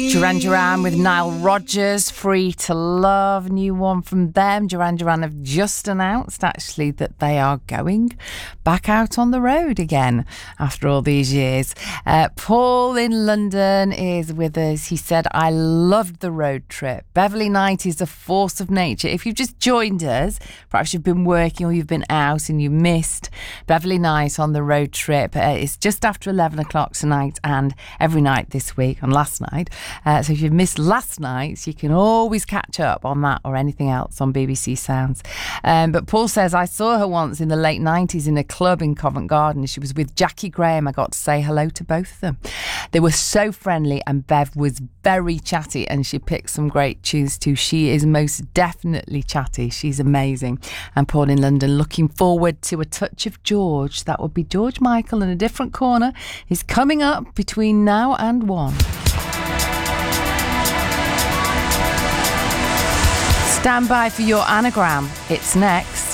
Duran Duran with Nile Rodgers, Free to Love, new one from them. Duran Duran have just announced actually that they are going back out on the road again after all these years. Paul in London is with us. He said, I loved the road trip. Beverley Night is a force of nature. If you've just joined us, perhaps you've been working or you've been out and you missed Beverley Night on the road trip. It's just after 11 o'clock tonight and every night this week on last night. So if you've missed last night's, you can always catch up on that or anything else on BBC Sounds. But Paul says, I saw her once in the late 90s in a club in Covent Garden. She was with Jackie Graham. I got to say hello to both of them. They were so friendly and Bev was very chatty and she picked some great tunes too. She is most definitely chatty. She's amazing. And Paul in London looking forward to A Touch of George. That would be George Michael in A Different Corner. Is coming up between now and 1. Stand by for your anagram. It's next.